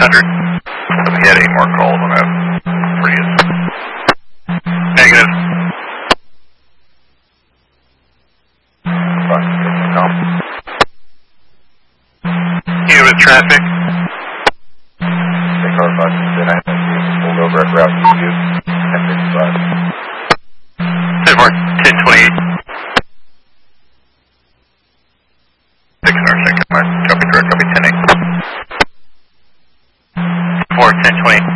600. Have we had any more calls on that Prius? Negative. You with traffic? Take our bus, then I think we pulled over at Route 2, 1055. 1028. 6 on our second line. Copy direct, copy 10-8. 4, 10-20.